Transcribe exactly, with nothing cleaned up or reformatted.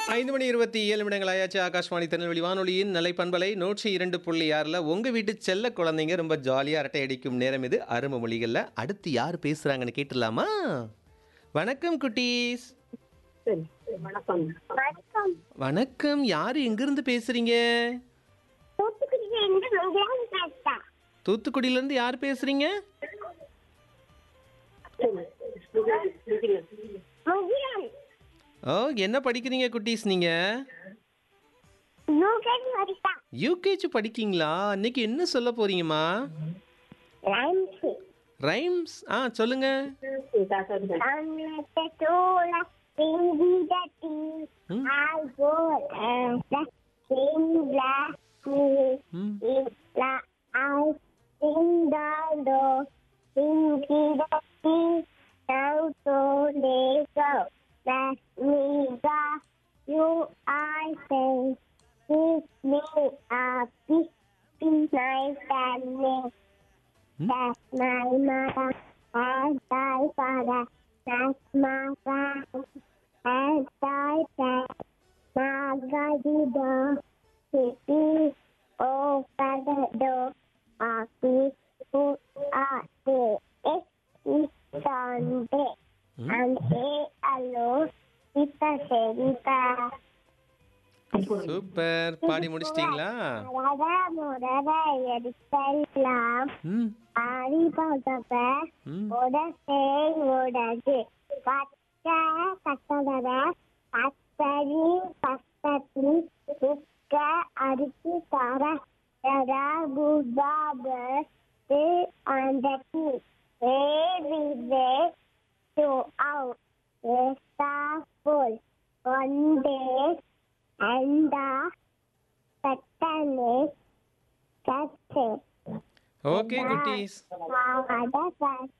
ஐந்து மணி இருபத்தி ஏழு நிமிடங்கள் ஆயாச்சு. ஆகாஷ்வாணி திருநெல்வேலி வானொலியின் நிலைப்பண்பலை நூற்றி இரண்டு புள்ளி ஆறில் உங்கள் வீட்டு செல்ல குழந்தைங்க ரொம்ப ஜாலியாக அரட்டை அடிக்கும் நேரம் இது. அருமை மொழிகளில் அடுத்து யார் பேசுகிறாங்கன்னு கேட்டுடலாமா? வணக்கம் குட்டீஸ். சரி வணக்கம். வணக்கம். வணக்கம். யார் எங்கிருந்து பேசுறீங்க? தூத்துக்குடியிலிருந்து மகிழன் பேசுறேன். தூத்துக்குடியிலேருந்து யார் பேசுறீங்க? மகிழன். ஓ, என்ன படிக்கிறீங்க குட்டீஸ் நீங்கள்? யூகேஜி படிப்பேன். யூகேஜி படிக்கீங்களா? இன்னைக்கு என்ன சொல்ல போறீங்கம்மா? ரைம்ஸ். ரைம்ஸ். ஆ சொல்லுங்க. அன்னத்தை தோல பிங்கிடட்டி ம். ஆல்போல் அந்த சிங்லா ம். இப்லா all சிங்டாண்டோ பிங்கிடட்டி டவுட்டோ லேகோ Let me go, you I say, keep me up, be my family. That's my mother, and thy father, that's my father, and thy dad, my guide door, keep me over the door, of these who are there, it's Sunday. And say hello, it's a Santa. Super. பாடி முடிச்சிட்டிங்களா? அழகா முரட எடுத்தெல்லாம் ம். ஆடி பார்த்தப்ப ம். உடசே உடது பச்சை கட்டதட பச்சரி பச்சத்தி சுக்க அரிசி தர தரா குபாபு அந்தத்தி ஏவிவே to out a star full one day and the Saturn is Saturday. Okay குட்டீஸ். Father